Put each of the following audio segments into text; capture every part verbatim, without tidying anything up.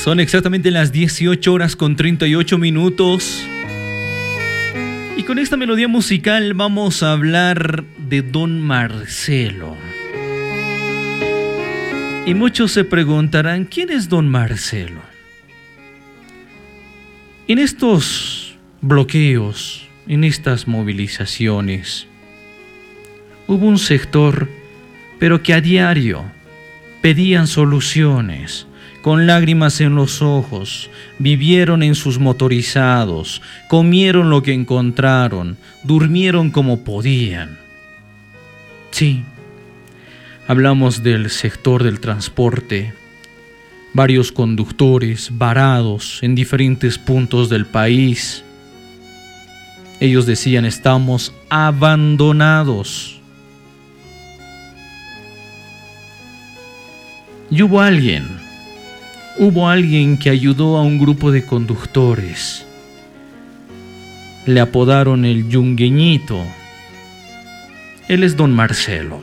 Son exactamente las dieciocho horas con treinta y ocho minutos. Y con esta melodía musical vamos a hablar de Don Marcelo. Y muchos se preguntarán, ¿quién es Don Marcelo? En estos bloqueos, en estas movilizaciones, hubo un sector, pero que a diario pedían soluciones. Con lágrimas en los ojos, vivieron en sus motorizados, comieron lo que encontraron, durmieron como podían. Sí, hablamos del sector del transporte, varios conductores varados en diferentes puntos del país. Ellos decían, estamos abandonados. Y hubo alguien Hubo alguien que ayudó a un grupo de conductores. Le apodaron el Yungueñito. Él es Don Marcelo.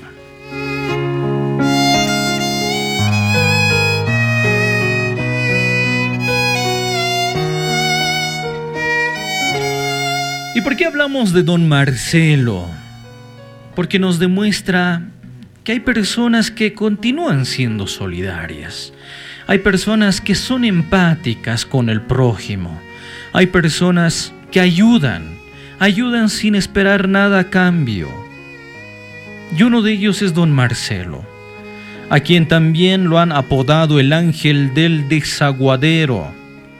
¿Y por qué hablamos de Don Marcelo? Porque nos demuestra que hay personas que continúan siendo solidarias. Hay personas que son empáticas con el prójimo. Hay personas que ayudan, ayudan sin esperar nada a cambio. Y uno de ellos es Don Marcelo, a quien también lo han apodado el ángel del desaguadero.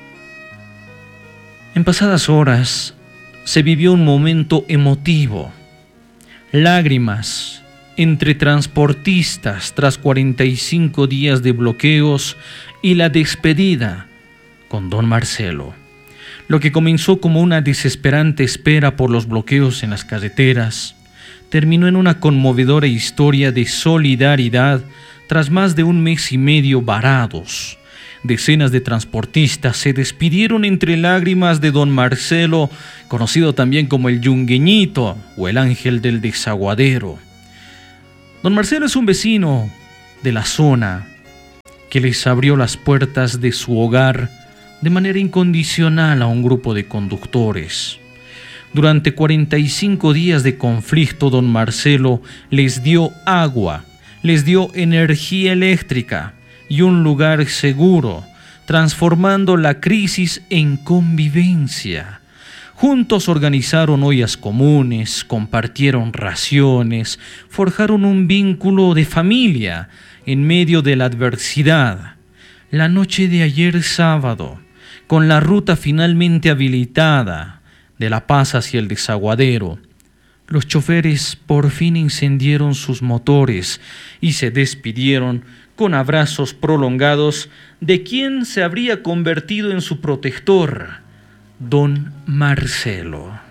En pasadas horas se vivió un momento emotivo. Lágrimas entre transportistas tras cuarenta y cinco días de bloqueos y la despedida con Don Marcelo. Lo que comenzó como una desesperante espera por los bloqueos en las carreteras, terminó en una conmovedora historia de solidaridad tras más de un mes y medio varados. Decenas de transportistas se despidieron entre lágrimas de Don Marcelo, conocido también como el Yungueñito o el ángel del desaguadero. Don Marcelo es un vecino de la zona que les abrió las puertas de su hogar de manera incondicional a un grupo de conductores. Durante cuarenta y cinco días de conflicto, Don Marcelo les dio agua, les dio energía eléctrica y un lugar seguro, transformando la crisis en convivencia. Juntos organizaron ollas comunes, compartieron raciones, forjaron un vínculo de familia en medio de la adversidad. La noche de ayer sábado, con la ruta finalmente habilitada de La Paz hacia el desaguadero, los choferes por fin encendieron sus motores y se despidieron con abrazos prolongados de quien se habría convertido en su protector, Don Marcelo.